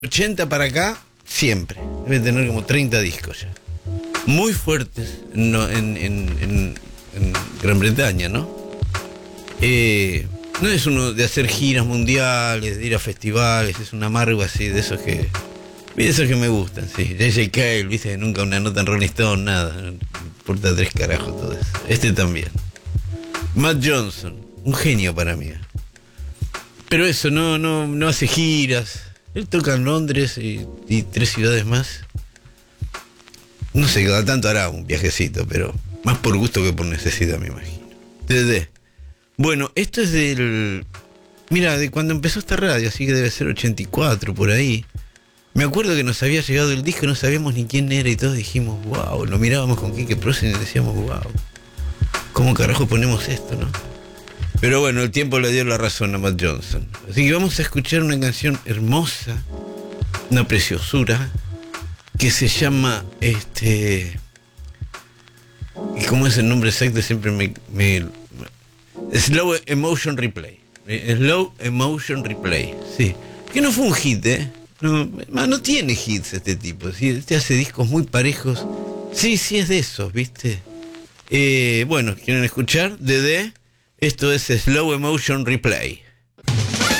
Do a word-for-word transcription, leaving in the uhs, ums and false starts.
ochenta para acá, siempre. Debe tener como treinta discos ya. Muy fuertes no, en, en, en, en Gran Bretaña, ¿no? Eh, no es uno de hacer giras mundiales, de ir a festivales, es un amargo así, de esos que... De esos que me gustan, sí. J J Cale, viste, nunca una nota en Rolling Stone, nada. No importa tres carajos todo eso. Este también. Matt Johnson, un genio para mí. Pero eso, no, no, no hace giras. Él toca en Londres y, y tres ciudades más. No sé, cada tanto hará un viajecito, pero más por gusto que por necesidad, me imagino. Desde. Bueno, esto es del... Mira, de cuando empezó esta radio, así que debe ser ochenta y cuatro, por ahí. Me acuerdo que nos había llegado el disco, no sabíamos ni quién era y todos dijimos, wow, lo mirábamos con Quique Prosen y decíamos, wow, ¿cómo carajo ponemos esto, no? Pero bueno, el tiempo le dio la razón a Matt Johnson. Así que vamos a escuchar una canción hermosa, una preciosura, que se llama, este... y como es el nombre exacto, siempre me... me Slow Emotion Replay. Slow Emotion Replay, sí. Que no fue un hit, ¿eh? No, no tiene hits este tipo, ¿sí? Este hace discos muy parejos. Sí, sí es de esos, ¿viste? Eh, bueno, ¿quieren escuchar? Dedé, esto es Slow Emotion Replay.